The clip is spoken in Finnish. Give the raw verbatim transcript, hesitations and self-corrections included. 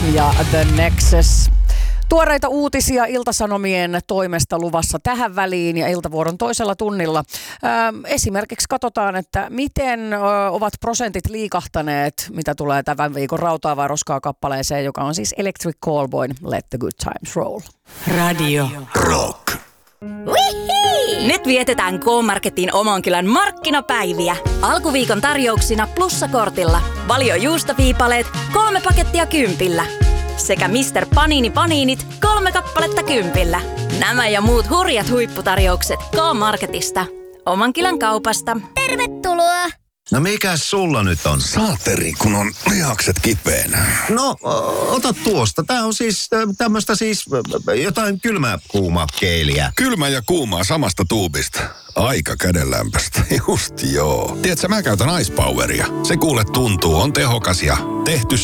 ja The Nexus. Tuoreita uutisia Ilta-Sanomien toimesta luvassa tähän väliin ja iltavuoron toisella tunnilla. Ö, esimerkiksi katsotaan, että miten ö, ovat prosentit liikahtaneet, mitä tulee tämän viikon Rautaa vai roskaa kappaleeseen, joka on siis Electric Callboyn Let the Good Times Roll. Radio Rock. Wihi! Nyt vietetään K-Marketin Omankylän markkinapäiviä. Alkuviikon tarjouksina plussakortilla. Valio juustoviipaleet, kolme pakettia kympillä. Sekä mister Panini Paninit, kolme kappaletta kympillä. Nämä ja muut hurjat huipputarjoukset K-Marketista. Omankylän kaupasta. Tervetuloa! No mikäs sulla nyt on? Saateri, kun on lihakset kipeänä. No, o- ota tuosta. Tää on siis ä, tämmöstä siis ä, jotain kylmää kuumaa keiliä. Kylmä ja kuumaa samasta tuubista. Aika kädenlämpöistä. Just joo. Tiedätkö, mä käytän Ice Poweria. Se kuule tuntuu, on tehokas ja tehty